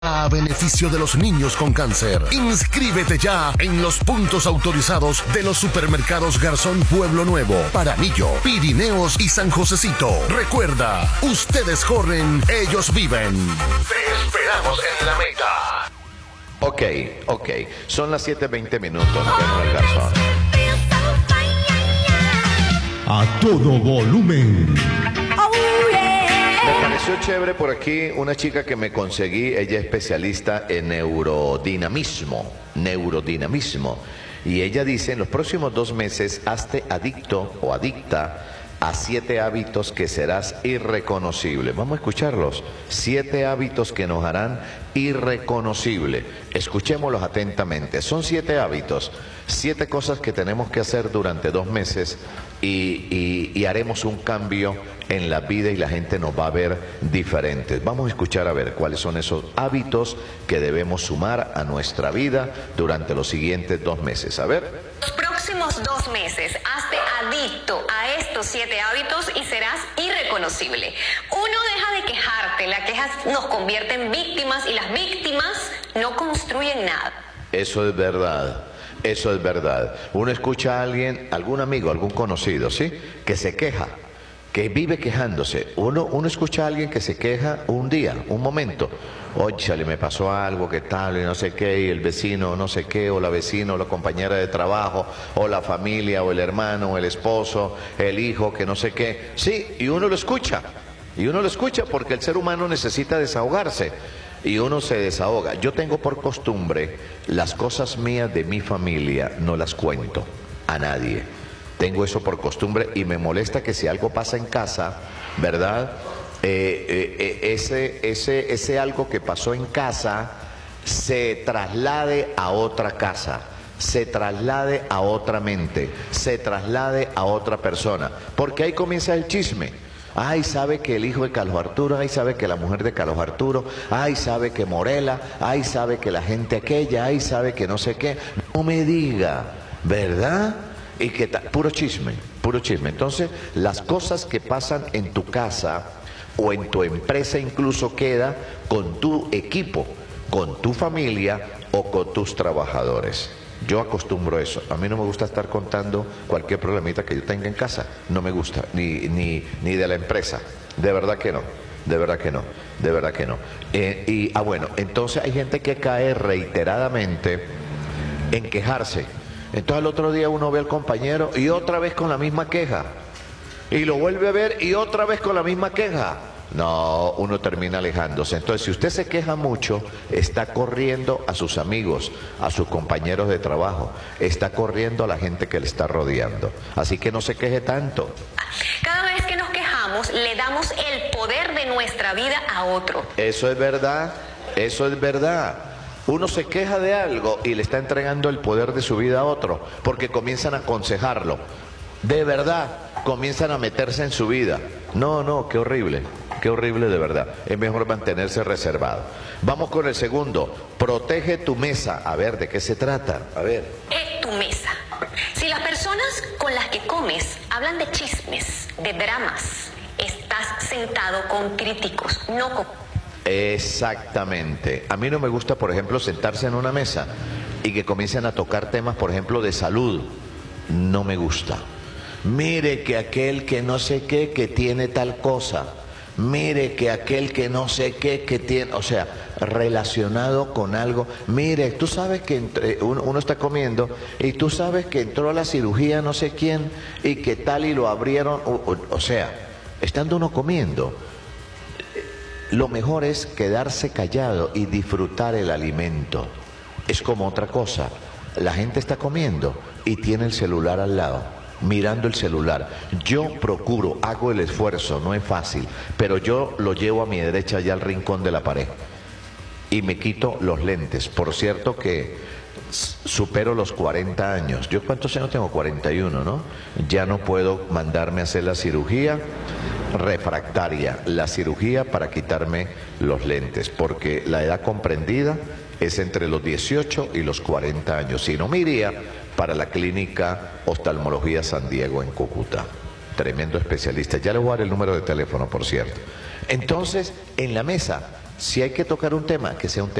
A beneficio de los niños con cáncer. Inscríbete ya en los puntos autorizados de los supermercados Garzón Pueblo Nuevo, Paranillo, Pirineos y San Josecito. Recuerda, ustedes corren, ellos viven. Te esperamos en la meta. Ok. Son las 7:20 minutos. Ya no Garzón. A todo volumen. Me pareció chévere por aquí una chica que me conseguí. Ella es especialista en neurodinamismo. Y ella dice, en los próximos 2 meses, hazte adicto o adicta a 7 hábitos que serás irreconocible. Vamos a escucharlos. 7 hábitos que nos harán irreconocible. Escuchémoslos atentamente. Son 7 hábitos, 7 cosas que tenemos que hacer durante 2 meses y haremos un cambio en la vida y la gente nos va a ver diferentes. Vamos a escuchar a ver cuáles son esos hábitos que debemos sumar a nuestra vida durante los siguientes 2 meses. A ver. Los próximos 2 meses, hazte adicto a estos 7 hábitos y serás irreconocible. 1, deja de quejarte. La queja nos convierte en víctimas y las víctimas no construyen nada. Eso es verdad. Uno escucha a alguien, algún amigo, algún conocido, ¿sí? Que se queja, que vive quejándose. Uno escucha a alguien que se queja un día, un momento. Oye, me pasó algo, qué tal, y no sé qué, y el vecino no sé qué, o la vecina, o la compañera de trabajo, o la familia, o el hermano, o el esposo, el hijo, que no sé qué. Sí, y uno lo escucha. Porque el ser humano necesita desahogarse. Y uno se desahoga. Yo tengo por costumbre, las cosas mías de mi familia no las cuento a nadie. Tengo eso por costumbre y me molesta que si algo pasa en casa, ¿verdad? Ese algo que pasó en casa se traslade a otra casa, se traslade a otra mente, se traslade a otra persona. Porque ahí comienza el chisme. Ay, sabe que el hijo de Carlos Arturo, ay, sabe que la mujer de Carlos Arturo, ay, sabe que Morela, ay, sabe que la gente aquella, ay, sabe que no sé qué. No me diga, ¿verdad? Y que puro chisme. Entonces, las cosas que pasan en tu casa o en tu empresa incluso queda con tu equipo, con tu familia o con tus trabajadores. Yo acostumbro eso. A mí no me gusta estar contando cualquier problemita que yo tenga en casa. No me gusta, ni de la empresa. De verdad que no. Bueno, entonces hay gente que cae reiteradamente en quejarse. Entonces el otro día uno ve al compañero y otra vez con la misma queja. Y lo vuelve a ver y otra vez con la misma queja. No, uno termina alejándose. Entonces, si usted se queja mucho, está corriendo a sus amigos, a sus compañeros de trabajo, está corriendo a la gente que le está rodeando. Así que no se queje tanto. Cada vez que nos quejamos, le damos el poder de nuestra vida a otro. Eso es verdad. Uno se queja de algo y le está entregando el poder de su vida a otro, porque comienzan a aconsejarlo. De verdad, comienzan a meterse en su vida. No, qué horrible de verdad. Es mejor mantenerse reservado. Vamos con el segundo. Protege tu mesa. A ver, ¿de qué se trata? A ver. Tu mesa. Si las personas con las que comes hablan de chismes, de dramas, estás sentado con críticos, no con... Exactamente. A mí no me gusta, por ejemplo, sentarse en una mesa y que comiencen a tocar temas, por ejemplo, de salud. No me gusta. Mire que aquel que no sé qué, que tiene tal cosa. Mire que aquel que no sé qué, que tiene, o sea, relacionado con algo. Mire, tú sabes que uno está comiendo y tú sabes que entró a la cirugía no sé quién y que tal y lo abrieron. O sea, estando uno comiendo, lo mejor es quedarse callado y disfrutar el alimento. Es como otra cosa. La gente está comiendo y tiene el celular al lado, mirando el celular. Yo procuro, hago el esfuerzo, no es fácil, pero yo lo llevo a mi derecha, allá al rincón de la pared, y me quito los lentes. Por cierto que supero los 40 años. ¿Yo cuántos años tengo? 41, ¿no? Ya no puedo mandarme a hacer la cirugía refractaria, la cirugía para quitarme los lentes, porque la edad comprendida es entre los 18 y los 40 años. Si no, me iría para la clínica Oftalmología San Diego en Cúcuta. Tremendo especialista. Ya le voy a dar el número de teléfono, por cierto. Entonces, en la mesa Si hay que tocar un tema, que sea un tema